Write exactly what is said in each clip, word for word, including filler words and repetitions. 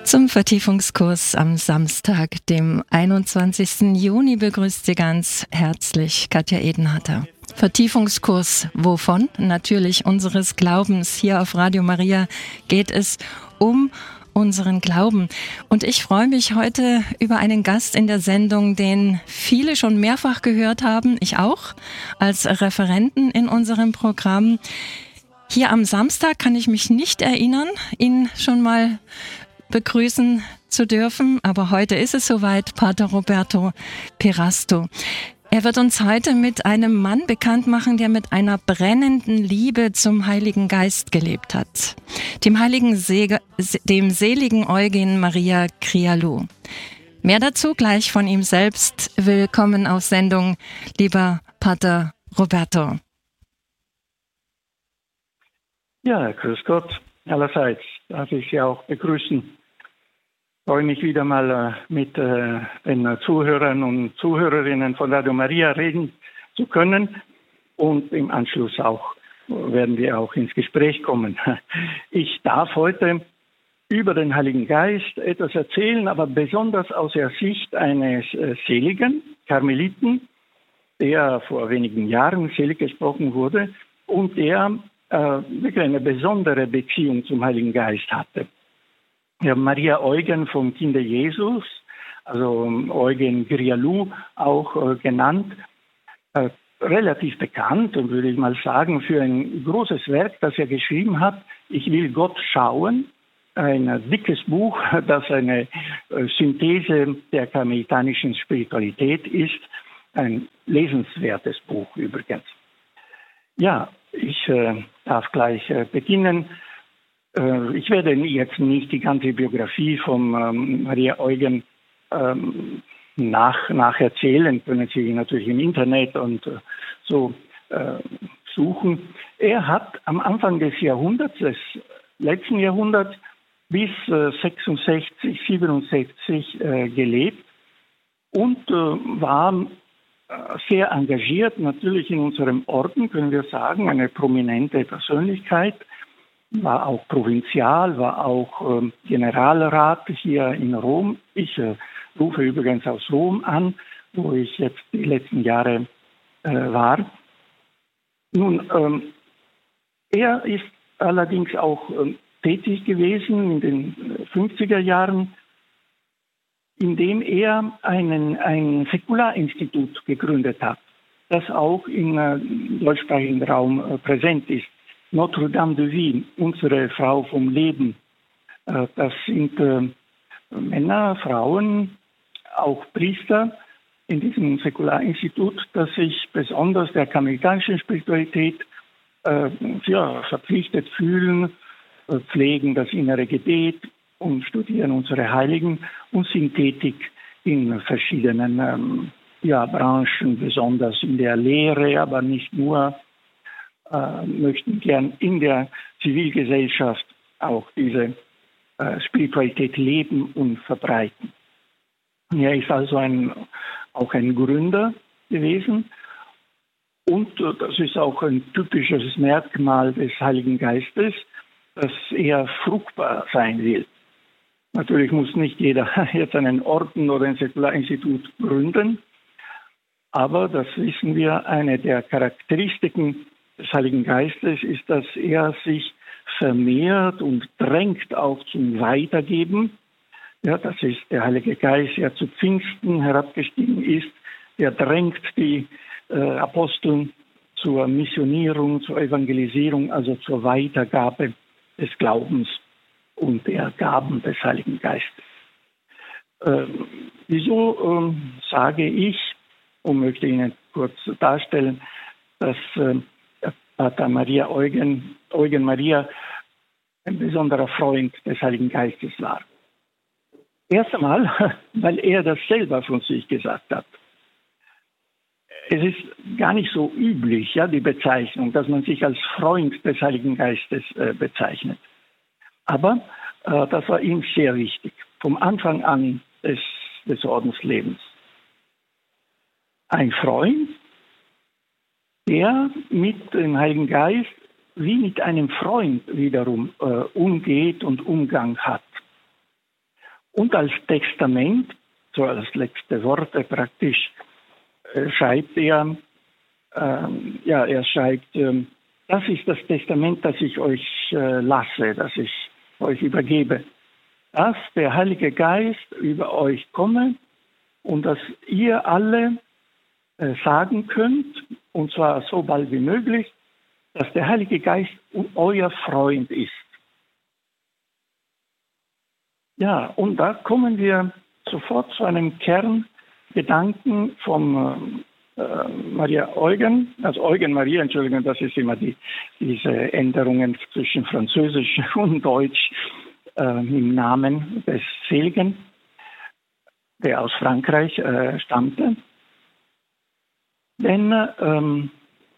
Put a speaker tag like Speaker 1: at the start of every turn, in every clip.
Speaker 1: Zum Vertiefungskurs am Samstag, dem einundzwanzigsten Juni, begrüßt Sie ganz herzlich Katja Edenharter. Vertiefungskurs wovon? Natürlich unseres Glaubens. Hier auf Radio Maria geht es um unseren Glauben. Und ich freue mich heute über einen Gast in der Sendung, den viele schon mehrfach gehört haben, ich auch, als Referenten in unserem Programm. Hier am Samstag kann ich mich nicht erinnern, ihn schon mal begrüßen zu dürfen, aber heute ist es soweit, Pater Roberto Pirasto. Er wird uns heute mit einem Mann bekannt machen, der mit einer brennenden Liebe zum Heiligen Geist gelebt hat, dem heiligen Se- dem seligen Eugen Maria Crialou. Mehr dazu gleich von ihm selbst. Willkommen auf Sendung, lieber Pater Roberto.
Speaker 2: Ja, grüß Gott allerseits. Darf ich Sie auch begrüßen. Ich freue mich wieder mal äh, mit äh, den Zuhörern und Zuhörerinnen von Radio Maria reden zu können. Und im Anschluss auch werden wir auch ins Gespräch kommen. Ich darf heute über den Heiligen Geist etwas erzählen, aber besonders aus der Sicht eines äh, Seligen, Karmeliten, der vor wenigen Jahren selig gesprochen wurde und der äh, wirklich eine besondere Beziehung zum Heiligen Geist hatte. Ja, Maria Eugen vom Kinde Jesus, also Eugen Crialou auch äh, genannt, äh, relativ bekannt und würde ich mal sagen für ein großes Werk, das er geschrieben hat. Ich will Gott schauen, ein dickes Buch, das eine äh, Synthese der karmelitanischen Spiritualität ist, ein lesenswertes Buch übrigens. Ja, ich äh, darf gleich äh, beginnen. Ich werde jetzt nicht die ganze Biografie von ähm, Maria Eugen ähm, nach, nacherzählen, können Sie natürlich im Internet und äh, so äh, suchen. Er hat am Anfang des Jahrhunderts, des letzten Jahrhunderts, bis äh, sechsundsechzig, siebenundsechzig äh, gelebt und äh, war äh, sehr engagiert, natürlich in unserem Orden, können wir sagen, eine prominente Persönlichkeit. War auch Provinzial, war auch äh, Generalrat hier in Rom. Ich äh, rufe übrigens aus Rom an, wo ich jetzt die letzten Jahre äh, war. Nun, ähm, er ist allerdings auch äh, tätig gewesen in den fünfziger Jahren, indem er einen, ein Säkularinstitut gegründet hat, das auch im äh, deutschsprachigen Raum äh, präsent ist. Notre Dame de Vie, unsere Frau vom Leben. Das sind äh, Männer, Frauen, auch Priester in diesem Säkularinstitut, das sich besonders der karmelitanischen Spiritualität äh, ja, verpflichtet fühlen, äh, pflegen das innere Gebet und studieren unsere Heiligen und sind tätig in verschiedenen ähm, ja, Branchen, besonders in der Lehre, aber nicht nur. Äh, möchten gern in der Zivilgesellschaft auch diese äh, Spiritualität leben und verbreiten. Er ist also ein, auch ein Gründer gewesen und äh, das ist auch ein typisches Merkmal des Heiligen Geistes, dass er fruchtbar sein will. Natürlich muss nicht jeder jetzt einen Orden oder ein Säkularinstitut gründen, aber das wissen wir, eine der Charakteristiken des Heiligen Geistes ist, dass er sich vermehrt und drängt auch zum Weitergeben. Ja, das ist der Heilige Geist, der zu Pfingsten herabgestiegen ist. Der drängt die äh, Aposteln zur Missionierung, zur Evangelisierung, also zur Weitergabe des Glaubens und der Gaben des Heiligen Geistes. Ähm, wieso ähm, sage ich und möchte Ihnen kurz darstellen, dass äh, Pater Maria Eugen, Eugen Maria ein besonderer Freund des Heiligen Geistes war. Erst einmal, weil er das selber von sich gesagt hat. Es ist gar nicht so üblich, ja, die Bezeichnung, dass man sich als Freund des Heiligen Geistes äh, bezeichnet. Aber äh, das war ihm sehr wichtig, vom Anfang an des, des Ordenslebens. Ein Freund, der mit dem Heiligen Geist wie mit einem Freund wiederum äh, umgeht und Umgang hat. Und als Testament, so als letzte Worte praktisch, äh, schreibt er, äh, ja, er schreibt, äh, das ist das Testament, das ich euch äh, lasse, das ich euch übergebe, dass der Heilige Geist über euch komme und dass ihr alle äh, sagen könnt, und zwar so bald wie möglich, dass der Heilige Geist euer Freund ist. Ja, und da kommen wir sofort zu einem Kerngedanken vom äh, Maria Eugen, also Eugen Maria, Entschuldigung, das ist immer die, diese Änderungen zwischen Französisch und Deutsch äh, im Namen des Seligen, der aus Frankreich äh, stammte. Denn ähm,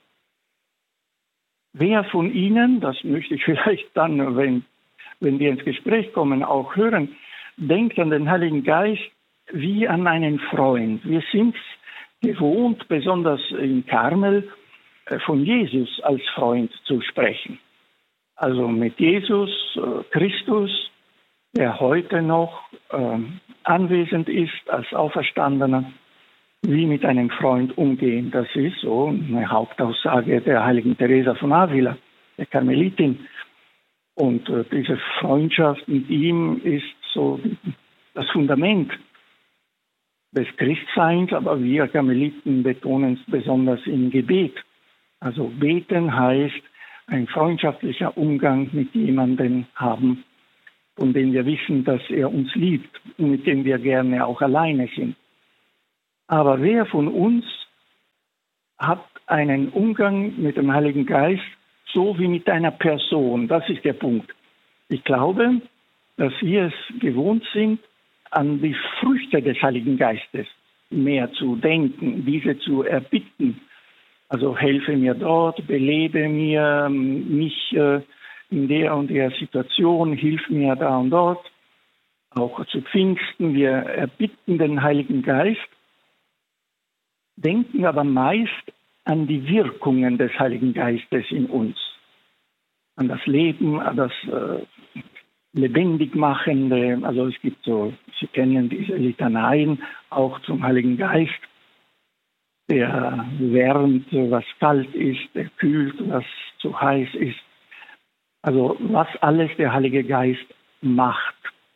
Speaker 2: wer von Ihnen, das möchte ich vielleicht dann, wenn, wenn wir ins Gespräch kommen, auch hören, denkt an den Heiligen Geist wie an einen Freund. Wir sind gewohnt, besonders in Karmel, von Jesus als Freund zu sprechen. Also mit Jesus äh, Christus, der heute noch äh, anwesend ist als Auferstandener, wie mit einem Freund umgehen. Das ist so eine Hauptaussage der heiligen Teresa von Avila, der Karmelitin. Und äh, diese Freundschaft mit ihm ist so das Fundament des Christseins, aber wir Karmeliten betonen es besonders im Gebet. Also beten heißt ein freundschaftlicher Umgang mit jemandem haben, von dem wir wissen, dass er uns liebt und mit dem wir gerne auch alleine sind. Aber wer von uns hat einen Umgang mit dem Heiligen Geist so wie mit einer Person? Das ist der Punkt. Ich glaube, dass wir es gewohnt sind, an die Früchte des Heiligen Geistes mehr zu denken, diese zu erbitten. Also helfe mir dort, belebe mir mich äh, in der und der Situation, hilf mir da und dort. Auch zu Pfingsten, wir erbitten den Heiligen Geist, denken aber meist an die Wirkungen des Heiligen Geistes in uns, an das Leben, an das äh, Lebendigmachende. Also es gibt so, Sie kennen diese Litaneien auch zum Heiligen Geist, der wärmt, was kalt ist, der kühlt, was zu heiß ist. Also was alles der Heilige Geist macht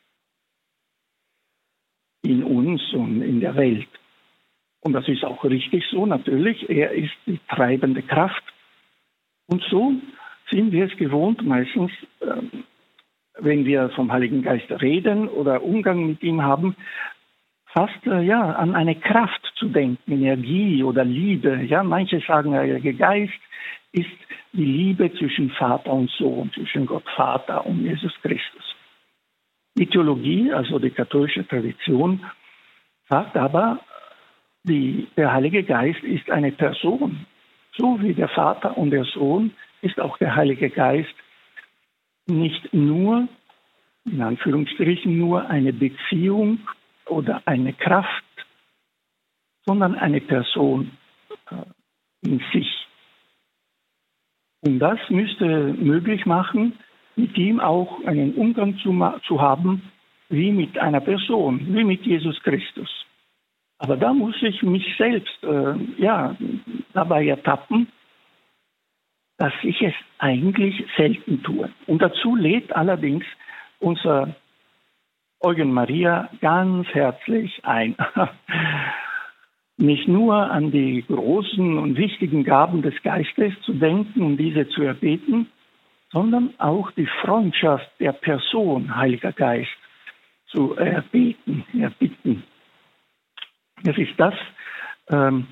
Speaker 2: in uns und in der Welt. Und das ist auch richtig so, natürlich. Er ist die treibende Kraft. Und so sind wir es gewohnt, meistens, äh, wenn wir vom Heiligen Geist reden oder Umgang mit ihm haben, fast äh, ja, an eine Kraft zu denken, Energie oder Liebe. Ja, manche sagen, der Heilige Geist ist die Liebe zwischen Vater und Sohn, zwischen Gott Vater und Jesus Christus. Die Theologie, also die katholische Tradition, sagt aber, Die, der Heilige Geist ist eine Person. So wie der Vater und der Sohn ist auch der Heilige Geist nicht nur, in Anführungsstrichen, nur eine Beziehung oder eine Kraft, sondern eine Person äh, in sich. Und das müsste möglich machen, mit ihm auch einen Umgang zu, zu haben, wie mit einer Person, wie mit Jesus Christus. Aber da muss ich mich selbst äh, ja, dabei ertappen, dass ich es eigentlich selten tue. Und dazu lädt allerdings unser Eugen Maria ganz herzlich ein. Nicht nur an die großen und wichtigen Gaben des Geistes zu denken und diese zu erbeten, sondern auch die Freundschaft der Person, Heiliger Geist, zu erbeten, erbitten. Das ist das, ähm,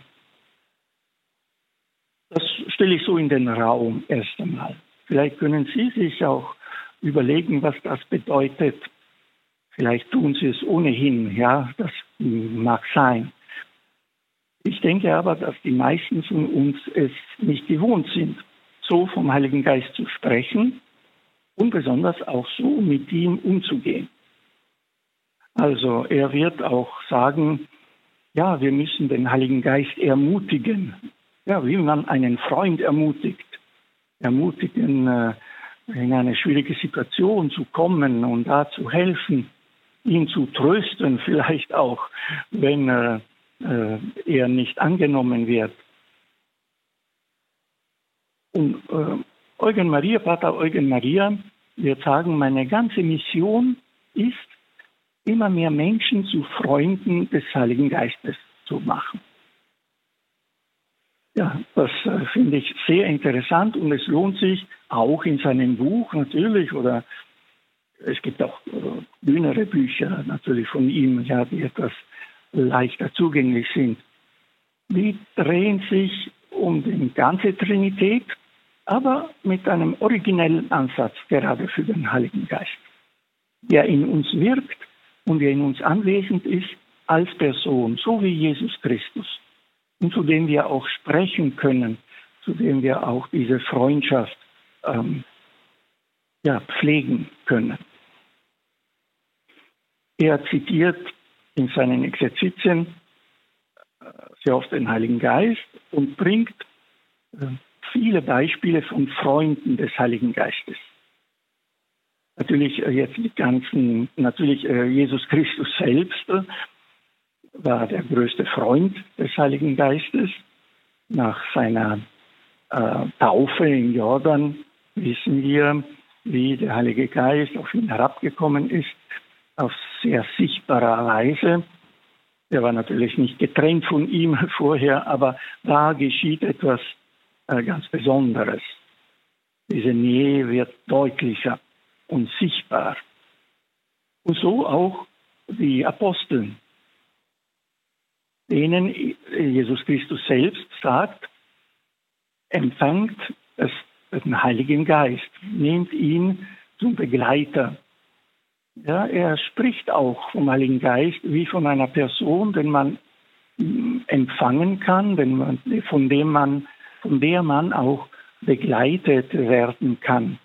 Speaker 2: das stelle ich so in den Raum erst einmal. Vielleicht können Sie sich auch überlegen, was das bedeutet. Vielleicht tun Sie es ohnehin, ja, das mag sein. Ich denke aber, dass die meisten von uns es nicht gewohnt sind, so vom Heiligen Geist zu sprechen und besonders auch so mit ihm umzugehen. Also er wird auch sagen, ja, wir müssen den Heiligen Geist ermutigen. Ja, wie man einen Freund ermutigt. Ermutigen, äh, in eine schwierige Situation zu kommen und da zu helfen. ihn zu trösten, vielleicht auch, wenn äh, äh, er nicht angenommen wird. Und äh, Eugen Maria, Pater Eugen Maria, wird sagen, meine ganze Mission ist, immer mehr Menschen zu Freunden des Heiligen Geistes zu machen. Ja, das äh, finde ich sehr interessant und es lohnt sich auch in seinem Buch natürlich, oder es gibt auch äh, dünnere Bücher natürlich von ihm, ja, die etwas leichter zugänglich sind. Die drehen sich um die ganze Trinität, aber mit einem originellen Ansatz gerade für den Heiligen Geist, der in uns wirkt und der in uns anwesend ist als Person, so wie Jesus Christus. Und zu dem wir auch sprechen können, zu dem wir auch diese Freundschaft ähm, ja, pflegen können. Er zitiert in seinen Exerzitien äh, sehr oft den Heiligen Geist und bringt äh, viele Beispiele von Freunden des Heiligen Geistes. Natürlich äh, jetzt die ganzen, natürlich äh, Jesus Christus selbst äh, war der größte Freund des Heiligen Geistes. Nach seiner äh, Taufe im Jordan wissen wir, wie der Heilige Geist auf ihn herabgekommen ist, auf sehr sichtbarer Weise. Er war natürlich nicht getrennt von ihm vorher, aber da geschieht etwas äh, ganz Besonderes. Diese Nähe wird deutlicher und sichtbar. Und so auch die Apostel, denen Jesus Christus selbst sagt, empfangt es, den Heiligen Geist, nehmt ihn zum Begleiter. Ja, er spricht auch vom Heiligen Geist wie von einer Person, den man empfangen kann, den man, von dem man, von der man auch begleitet werden kann.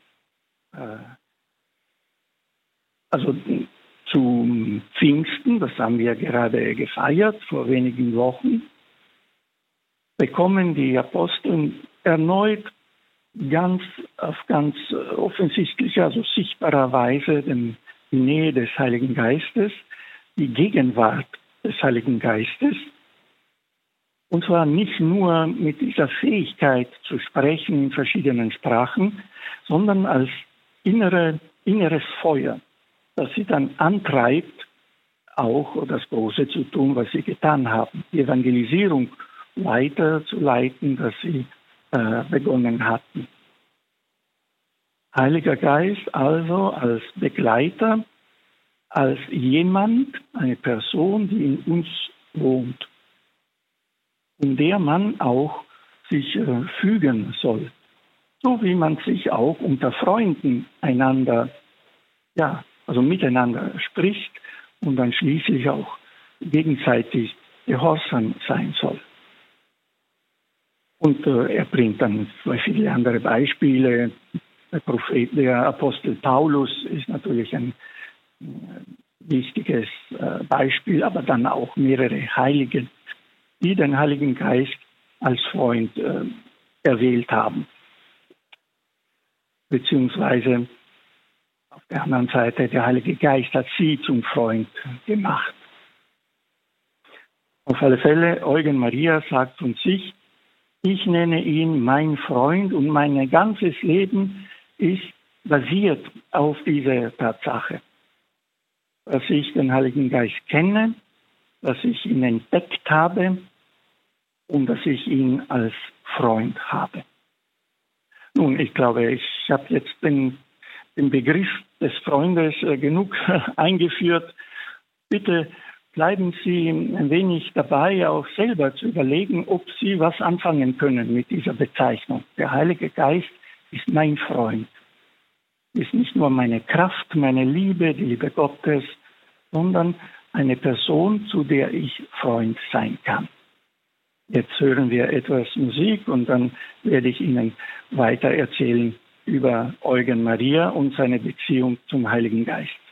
Speaker 2: Also zum Pfingsten, das haben wir gerade gefeiert, vor wenigen Wochen, bekommen die Apostel erneut ganz auf ganz offensichtlicher, also sichtbarer Weise den, die Nähe des Heiligen Geistes, die Gegenwart des Heiligen Geistes. Und zwar nicht nur mit dieser Fähigkeit zu sprechen in verschiedenen Sprachen, sondern als innere, inneres Feuer, das sie dann antreibt, auch das Große zu tun, was sie getan haben, die Evangelisierung weiterzuleiten, dass sie äh, begonnen hatten. Heiliger Geist also als Begleiter, als jemand, eine Person, die in uns wohnt, in der man auch sich äh, fügen soll, so wie man sich auch unter Freunden einander, ja, also miteinander spricht und dann schließlich auch gegenseitig gehorsam sein soll. Und äh, er bringt dann viele andere Beispiele. Der Prophet, der Apostel Paulus ist natürlich ein äh, wichtiges äh, Beispiel, aber dann auch mehrere Heilige, die den Heiligen Geist als Freund äh, erwählt haben. Beziehungsweise auf der anderen Seite, der Heilige Geist hat sie zum Freund gemacht. Auf alle Fälle, Eugen Maria sagt von sich, ich nenne ihn mein Freund und mein ganzes Leben ist basiert auf dieser Tatsache, dass ich den Heiligen Geist kenne, dass ich ihn entdeckt habe und dass ich ihn als Freund habe. Nun, ich glaube, ich habe jetzt den, den Begriff des Freundes äh, genug eingeführt. Bitte bleiben Sie ein wenig dabei, auch selber zu überlegen, ob Sie was anfangen können mit dieser Bezeichnung. Der Heilige Geist ist mein Freund. Ist nicht nur meine Kraft, meine Liebe, die Liebe Gottes, sondern eine Person, zu der ich Freund sein kann. Jetzt hören wir etwas Musik und dann werde ich Ihnen weiter erzählen über Eugen Maria und seine Beziehung zum Heiligen Geist.